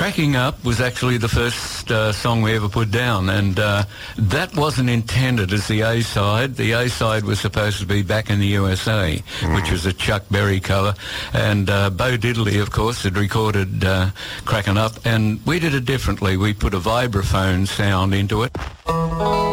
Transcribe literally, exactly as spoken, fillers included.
Cracking Up was actually the first uh, song we ever put down, and uh, that wasn't intended as the A-side. The A-side was supposed to be Back in the U S A, mm. which was a Chuck Berry cover, and uh, Bo Diddley, of course, had recorded uh, Cracking Up, and we did it differently. We put a vibraphone sound into it.